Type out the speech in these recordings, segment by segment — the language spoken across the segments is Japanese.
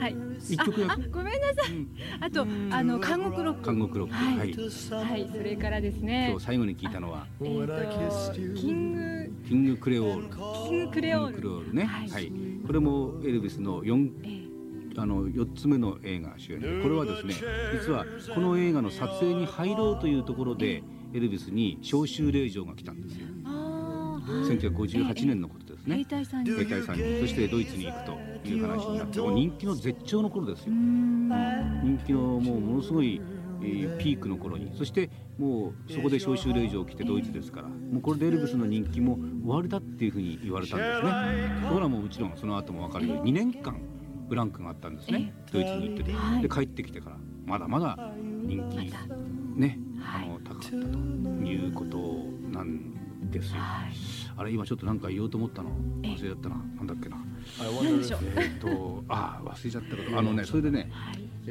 はい。 一曲だけ。 ごめんなさい。あと監獄ロック。 監獄ロック。はい。 はい。それからですね。 今日最後に聞いたのはキングクレオール。 キングクレオール。 クレオールね。はい。これもエルビスの4つ目の映画主演で、これはですね、実はこの映画の撮影に入ろうというところでエルビスに招集令状が来たんですよ。1958年のことですね。 兵隊さんに。 そしてドイツに行くという話になって、人気の絶頂の頃ですよ。人気のものすごいピークの頃に、そしてもうそこで招集令状来てドイツですから、もうこれでエルビスの人気も終わりだっていうふうに言われたんですね。ところがもちろんその後も分かるように2年間ブランクがあったんですね。ドイツに行ってて、で帰ってきてからまだまだ人気ね、高かったということなんですよ。あれ今ちょっとなんか言おうと思ったの忘れちゃったな。なんだっけな。 何でしょう。 忘れちゃったこと。それでね、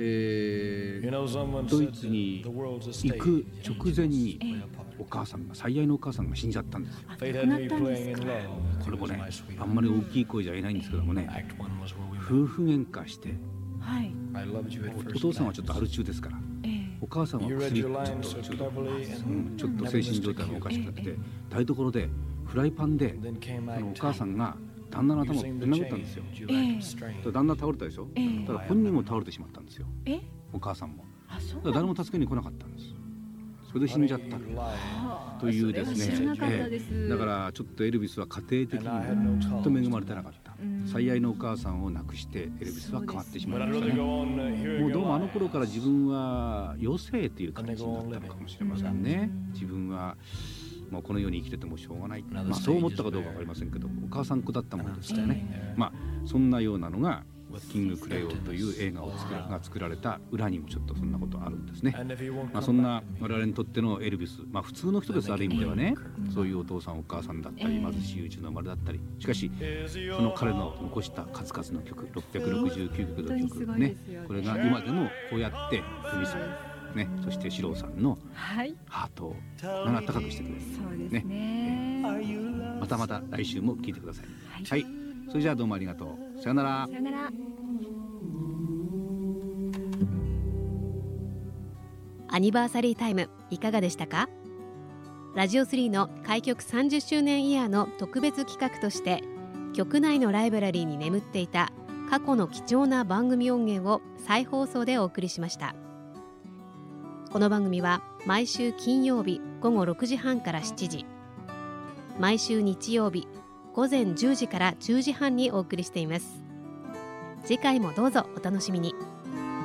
ドイツに行く直前に最愛のお母さんが死んじゃったんですよ。 亡くなったんですか。 これもね、あんまり大きい声じゃ言えないんですけどもね、夫婦喧嘩して、お父さんはちょっとアル中ですから、お母さんは薬ちょっと精神状態がおかしくなってて、台所でフライパンでお母さんが旦那の頭をぶん殴ったんですよ。旦那倒れたでしょ。ただ本人も倒れてしまったんですよ。お母さんも。誰も助けに来なかったんです。それで死んじゃったというですね。だからちょっとエルビスは家庭的にちょっと恵まれてなかった。最愛のお母さんを亡くしてエルビスは変わってしまいましたね。もうどうもあの頃から自分は余生という感じになったのかもしれませんね。自分はもうこの世に生きててもしょうがない、そう思ったかどうか分かりませんけど、お母さん子だったものですからね。そんなようなのがキングクレオールという映画が作られた裏にもちょっとそんなことあるんですね。そんな我々にとってのエルビス、普通の人です。ある意味ではね、そういうお父さんお母さんだったり、貧しい家の生まれだったり、しかしその彼の残した数々の曲、669曲の曲ね、これが今でもこうやって久美さんね、そして四郎さんのハートを温かくしてくれる。 そうですね。 また来週も聞いてください。はい、それじゃあどうもありがとう。さよなら。 さよなら。 アニバーサリータイムいかがでしたか。ラジオ3の開局30周年イヤーの特別企画として、局内のライブラリーに眠っていた過去の貴重な番組音源を再放送でお送りしました。この番組は毎週金曜日午後6時半から7時、毎週日曜日午前10時から10時半にお送りしています。次回もどうぞお楽しみに。